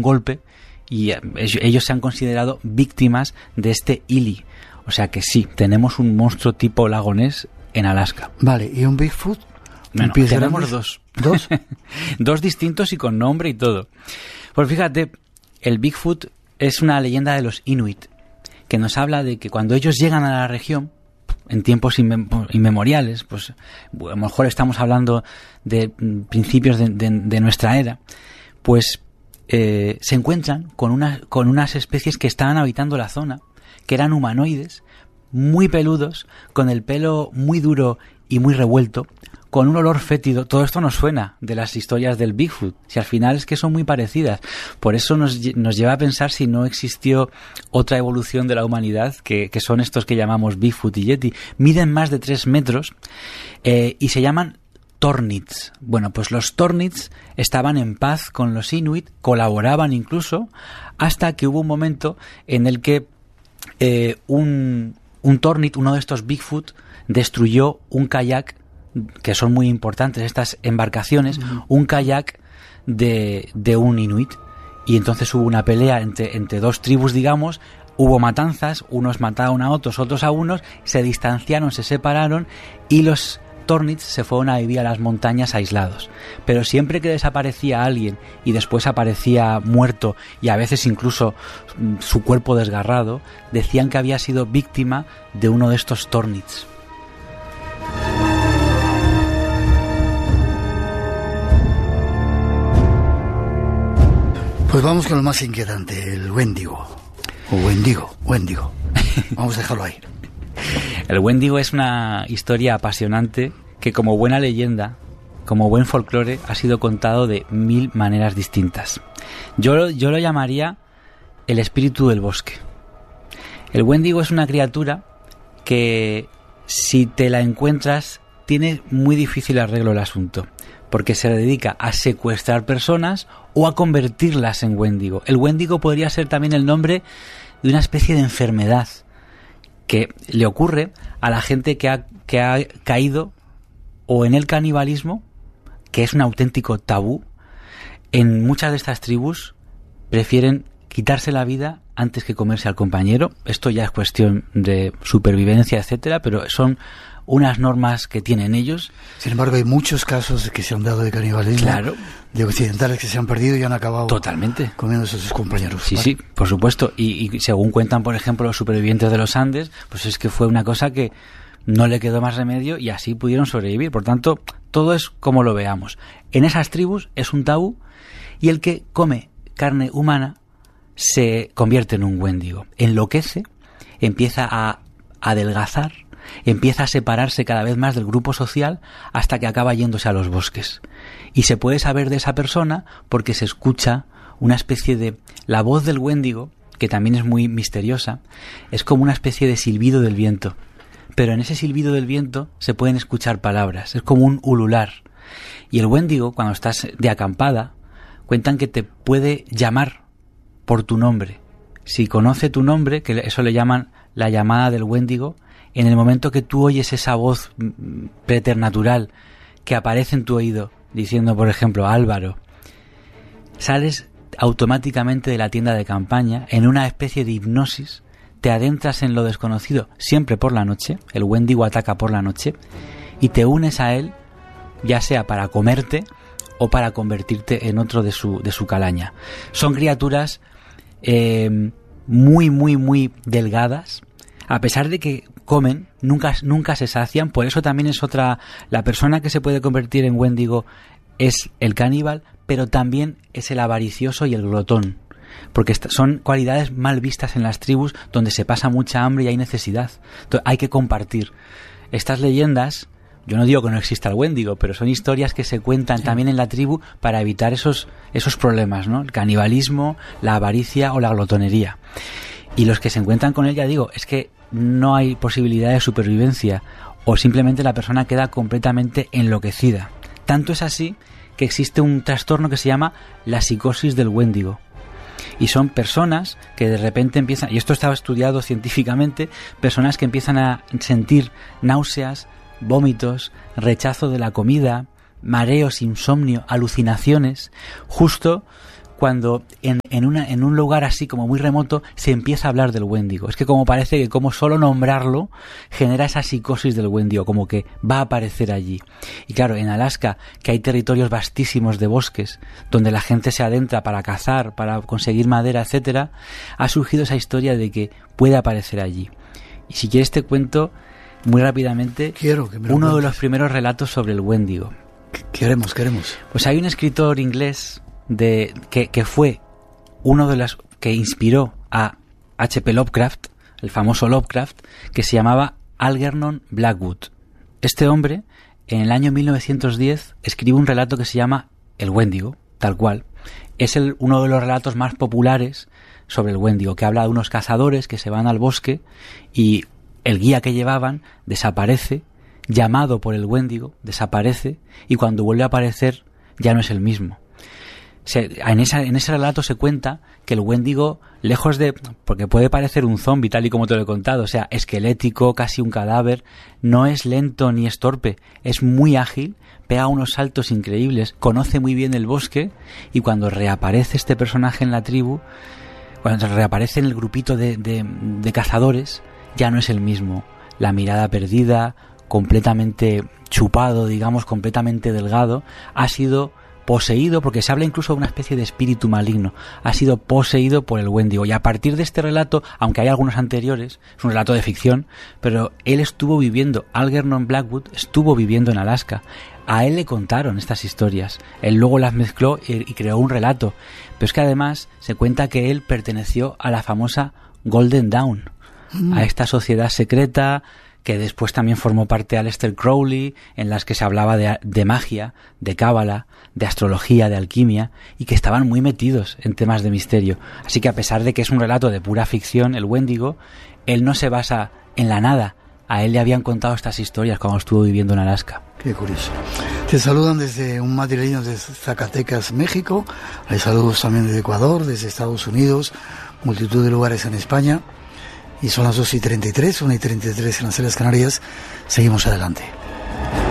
un golpe y ellos se han considerado víctimas de este Ili. O sea que sí, tenemos un monstruo tipo lago Ness en Alaska. Vale, ¿y un Bigfoot? Bueno, tenemos dos. ¿Dos? Dos distintos y con nombre y todo. Pues fíjate, el Bigfoot es una leyenda de los Inuit, que nos habla de que cuando ellos llegan a la región, en tiempos inmemoriales, pues a lo mejor estamos hablando de principios de nuestra era, pues se encuentran con unas especies que estaban habitando la zona, que eran humanoides, muy peludos, con el pelo muy duro y muy revuelto, con un olor fétido. Todo esto nos suena de las historias del Bigfoot, si al final es que son muy parecidas. Por eso nos lleva a pensar si no existió otra evolución de la humanidad, que son estos que llamamos Bigfoot y Yeti. Miden más de 3 metros y se llaman Tornits. Bueno, pues los Tornits estaban en paz con los Inuit, colaboraban incluso, hasta que hubo un momento en el que un Tornit, uno de estos Bigfoot, destruyó un kayak, que son muy importantes estas embarcaciones, un kayak de un Inuit. Y entonces hubo una pelea entre dos tribus, digamos, hubo matanzas, unos mataron a otros a unos, se distanciaron, se separaron y los Tornits se fueron a vivir a las montañas aislados. Pero siempre que desaparecía alguien y después aparecía muerto y a veces incluso su cuerpo desgarrado, decían que había sido víctima de uno de estos Tornits. Pues vamos con lo más inquietante, el Wendigo. O Wendigo. Vamos a dejarlo ahí. El Wendigo es una historia apasionante que, como buena leyenda, como buen folclore, ha sido contado de 1000 maneras distintas. Yo lo llamaría el espíritu del bosque. El Wendigo es una criatura que, si te la encuentras, tiene muy difícil arreglo el asunto, porque se dedica a secuestrar personas o a convertirlas en Wendigo. El Wendigo podría ser también el nombre de una especie de enfermedad que le ocurre a la gente que ha caído o en el canibalismo, que es un auténtico tabú. En muchas de estas tribus prefieren quitarse la vida antes que comerse al compañero. Esto ya es cuestión de supervivencia, etcétera, pero son unas normas que tienen ellos. Sin embargo, hay muchos casos que se han dado de canibalismo, claro, de occidentales que se han perdido y han acabado totalmente comiéndose a sus compañeros. Sí, ¿vale? Sí, por supuesto. Y según cuentan, por ejemplo, los supervivientes de los Andes, pues es que fue una cosa que no le quedó más remedio y así pudieron sobrevivir. Por tanto, todo es como lo veamos. En esas tribus es un tabú y el que come carne humana se convierte en un Wendigo. Enloquece, empieza a adelgazar, empieza a separarse cada vez más del grupo social hasta que acaba yéndose a los bosques. Y se puede saber de esa persona porque se escucha una especie de... La voz del Wendigo, que también es muy misteriosa, es como una especie de silbido del viento. Pero en ese silbido del viento se pueden escuchar palabras, es como un ulular. Y el Wendigo, cuando estás de acampada, cuentan que te puede llamar por tu nombre. Si conoce tu nombre, que eso le llaman la llamada del Wendigo, en el momento que tú oyes esa voz preternatural que aparece en tu oído, diciendo, por ejemplo, Álvaro, sales automáticamente de la tienda de campaña en una especie de hipnosis, te adentras en lo desconocido siempre por la noche, el Wendigo ataca por la noche, y te unes a él, ya sea para comerte o para convertirte en otro de su calaña. Son criaturas muy, muy, muy delgadas. A pesar de que comen, nunca se sacian. Por eso también es otra... La persona que se puede convertir en Wendigo es el caníbal, pero también es el avaricioso y el glotón. Porque son cualidades mal vistas en las tribus donde se pasa mucha hambre y hay necesidad. Entonces, hay que compartir. Estas leyendas, yo no digo que no exista el Wendigo, pero son historias que se cuentan también en la tribu para evitar esos problemas, ¿no? El canibalismo, la avaricia o la glotonería. Y los que se encuentran con él, ya digo, es que no hay posibilidad de supervivencia o simplemente la persona queda completamente enloquecida. Tanto es así que existe un trastorno que se llama la psicosis del Wendigo. Y son personas que de repente empiezan, y esto estaba estudiado científicamente, personas que empiezan a sentir náuseas, vómitos, rechazo de la comida, mareos, insomnio, alucinaciones, justo cuando en un lugar así como muy remoto se empieza a hablar del Wendigo. Es que como parece que como solo nombrarlo genera esa psicosis del Wendigo, como que va a aparecer allí. Y claro, en Alaska, que hay territorios vastísimos de bosques, donde la gente se adentra para cazar, para conseguir madera, etcétera, ha surgido esa historia de que puede aparecer allí. Y si quieres te cuento muy rápidamente uno de los primeros relatos sobre el Wendigo. Queremos. Pues hay un escritor inglés que fue uno de los que inspiró a H.P. Lovecraft, el famoso Lovecraft, que se llamaba Algernon Blackwood. Este hombre, en el año 1910, escribe un relato que se llama El Wendigo, tal cual. Es uno de los relatos más populares sobre el Wendigo, que habla de unos cazadores que se van al bosque y el guía que llevaban desaparece, llamado por el Wendigo, desaparece, y cuando vuelve a aparecer ya no es el mismo. En ese relato se cuenta que el Wendigo, lejos de... porque puede parecer un zombi, tal y como te lo he contado, o sea, esquelético, casi un cadáver, no es lento ni es torpe, es muy ágil, pega unos saltos increíbles, conoce muy bien el bosque, y cuando reaparece este personaje en la tribu, cuando reaparece en el grupito de cazadores, ya no es el mismo. La mirada perdida, completamente chupado, digamos, completamente delgado, ha sido poseído, porque se habla incluso de una especie de espíritu maligno, ha sido poseído por el Wendigo. Y a partir de este relato, aunque hay algunos anteriores, es un relato de ficción, pero él estuvo viviendo, Algernon Blackwood estuvo viviendo en Alaska. A él le contaron estas historias, él luego las mezcló y creó un relato. Pero es que además se cuenta que él perteneció a la famosa Golden Dawn, a esta sociedad secreta que después también formó parte de Aleister Crowley, en las que se hablaba de magia, de cábala, de astrología, de alquimia, y que estaban muy metidos en temas de misterio. Así que a pesar de que es un relato de pura ficción, el Wendigo, él no se basa en la nada. A él le habían contado estas historias cuando estuvo viviendo en Alaska. Qué curioso. Te saludan desde un madrileño de Zacatecas, México. Hay saludos también desde Ecuador, desde Estados Unidos, multitud de lugares en España. Y son las 2:33, 1:33 en las Islas Canarias. Seguimos adelante.